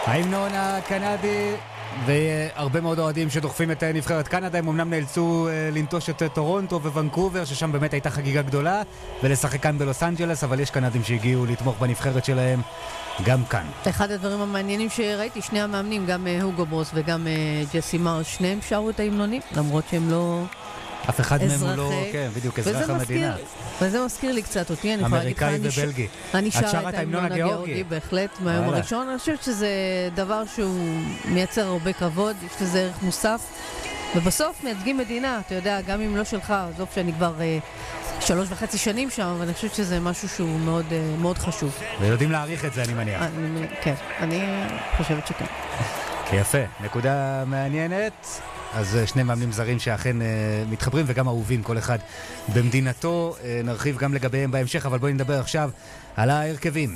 ההמנון הקנדי, והרבה מאוד אוהדים שדוחפים את נבחרת קנדה. הם אמנם נאלצו לנטוש את טורונטו וונקובר, ששם באמת הייתה חגיגה גדולה, ולשחק כאן בלוס אנג'לס, אבל יש קנדים שהגיעו לתמוך בנבחרת שלהם גם כאן. אחד הדברים המעניינים שראיתי, שני המאמנים, גם הוגו ברוס וגם ג'סי מרש, שניהם שרו את ההמנונים, למרות שהם לא אף אחד מהם הוא לא, כן, בדיוק, אזרח המדינה. וזה מזכיר לי קצת אותי, אמריקאי ובלגי. אני שרה את ההמנון הגיאורגי, בהחלט, מהיום הראשון. אני חושבת שזה דבר שהוא מייצר הרבה כבוד, יש לזה ערך מוסף, ובסוף מייצגים מדינה, אתה יודע, גם אם לא שלך, עזוב שאני כבר 3.5 שנים שם, אבל אני חושבת שזה משהו שהוא מאוד, מאוד חשוב. ויודעים להעריך את זה, אני מניח. כן, אני חושבת שכן. יפה, נקודה מעניינת. אז שני מאמנים זרים שאכן מתחברים וגם אהובים, כל אחד במדינתו. נרחיב גם לגביהם בהמשך, אבל בואי נדבר עכשיו על ההרכבים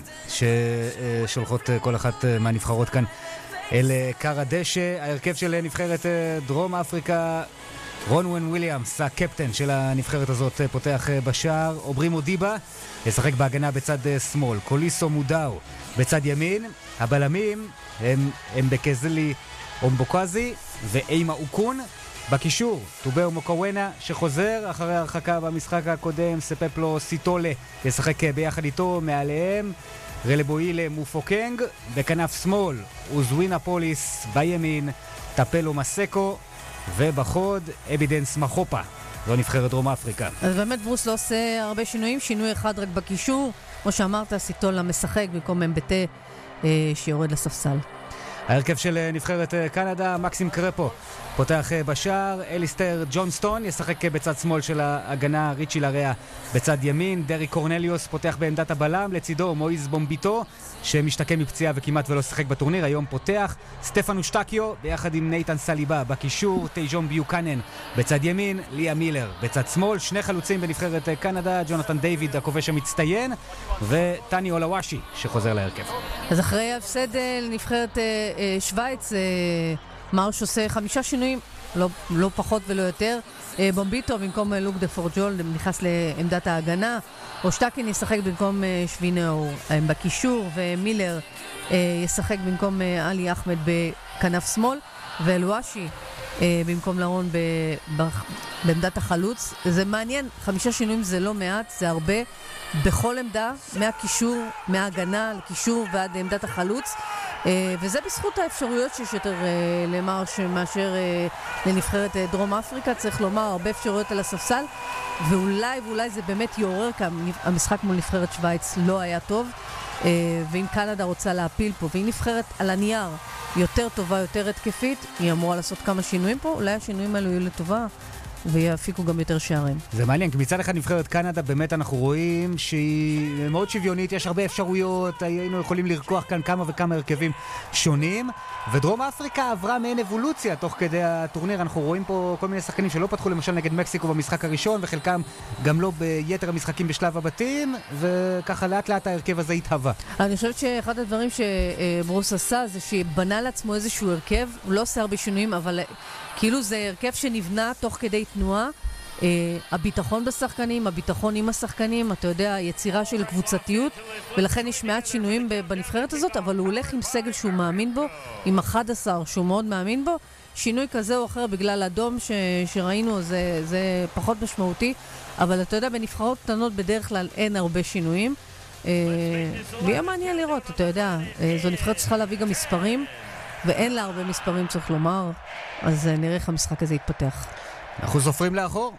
ששולחות כל אחת מהנבחרות כאן אל קר הדשא. ההרכב של נבחרת דרום אפריקה, רונוון וויליאמס, הקפטן של הנבחרת הזאת, פותח בשער. אוברי מודיבה ישחק בהגנה בצד שמאל, קוליסו מודאו בצד ימין. הבלמים הם בקזלי אומבוקזי ואימה אוקון. בקישור, טובאו מוקוואנה שחוזר אחרי הרחקה במשחק הקודם. ספפלו סיטולה ישחק ביחד איתו. מעליהם רלבוילה מופוקנג. בכנף שמאל אוזווינה פוליס, בימין טפלו מסקו, ובחוד אבידנס מחופה. זו נבחרת דרום אפריקה. אז באמת ברוס לא עושה הרבה שינויים, שינוי אחד רק בקישור, כמו שאמרת, סיטולה משחק במקום מבטא שיורד לספסל. ההרכב של נבחרת קנדה, מקסים קרפו פותח בשער. אליסטר ג'ונסטון ישחק בצד שמאל של ההגנה, ריצ'י לריה בצד ימין. דרי קורנליוס פותח בעמדת הבלם, לצידו מויז בומביטו שמשתקם מפציעה וכמעט ולא שחק בטורניר, היום פותח. סטפן אושטקיו ביחד עם נייתן סליבה בקישור. טייג'ון ביוקנן בצד ימין, ליה מילר בצד שמאל. שני חלוצים בנבחרת קנדה, ג'ונתן דיוויד הכובש המצטיין וטני אולוואשי שחוזר להרכב. אז אחרי הפסד לנבחרת שוויץ, מרש עושה 5 שינויים, לא פחות ולא יותר. בומביטו במקום לוק דה פורג'ול נכנס לעמדת ההגנה. אושטקין ישחק במקום שווינאו בקישור, ומילר ישחק במקום אלי אחמד בכנף שמאל, ואלואשי במקום לרון בעמדת החלוץ. זה מעניין, 5 שינויים זה לא מעט, זה הרבה בכל עמדה, מהקישור, מההגנה לקישור ועד עמדת החלוץ, וזה בזכות האפשרויות שיש יותר למרש מאשר לנבחרת דרום אפריקה. צריך לומר, הרבה אפשרויות על הספסל, ואולי זה באמת יעורר כאן. המשחק מול נבחרת שוויץ לא היה טוב, ואם קנדה רוצה להפיל פה, והיא נבחרת על הנייר יותר טובה, יותר התקפית, היא אמורה לעשות כמה שינויים פה. אולי השינויים האלו יהיו לטובה ויפיקו גם יותר שערים. זה מעניין, כי מצד אחד נבחרת קנדה באמת אנחנו רואים שהיא מאוד שוויונית, יש הרבה אפשרויות, היינו יכולים לרקוח כאן כמה וכמה הרכבים שונים, ודרום אפריקה עברה מעין אבולוציה תוך כדי הטורניר. אנחנו רואים פה כל מיני שחקנים שלא פתחו למשל נגד מקסיקו במשחק הראשון, וחלקם גם לא ביתר המשחקים בשלב הבתים, וככה לאט לאט ההרכב הזה התהווה. אני חושבת שאחד הדברים שברוס עשה זה שבנה לעצמו איזשהו הרכב, הוא לא עושה הרבה שינויים, אבל כאילו זה הרכב שנבנה תוך כדי תנועה. הביטחון בשחקנים, הביטחון עם השחקנים, אתה יודע, יצירה של קבוצתיות, ולכן יש מעט שינויים בנבחרת הזאת, אבל הוא הולך עם סגל שהוא מאמין בו, עם 11 שהוא מאוד מאמין בו. שינוי כזה או אחר בגלל אדום שראינו, זה פחות משמעותי, אבל אתה יודע, בנבחרות קטנות בדרך כלל אין הרבה שינויים, ויהיה מעניין לראות, אתה יודע, זו נבחרת צריכה להביא גם מספרים, ואין לה הרבה מספרים, צריך לומר, אז נראה איך המשחק הזה יתפתח. אנחנו סופרים לאחור.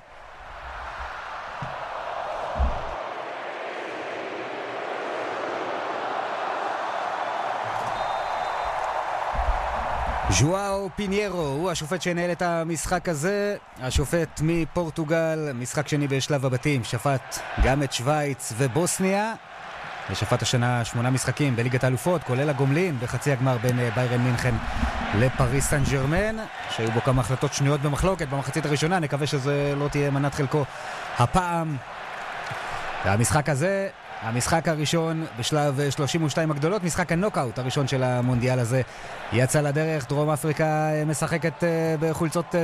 ז'ואאו פיניירו הוא השופט שינהל את המשחק הזה, השופט מפורטוגל, משחק שני בשלב הבתים, שפט גם את שוויץ ובוסניה, ושפט השנה 8 משחקים בליגת האלופות, כולל הגומלין בחצי הגמר בין ביירן מינכן לפריס סן ז'רמן, שהיו בו כמה החלטות שנויות במחלוקת במחצית הראשונה. נקווה שזה לא תהיה מנת חלקו הפעם. והמשחק הזה, המשחק הראשון בשלב 32 הגדולות, משחק הנוקאוט הראשון של המונדיאל הזה, יצא לדרך. דרום אפריקה משחקת בחולצות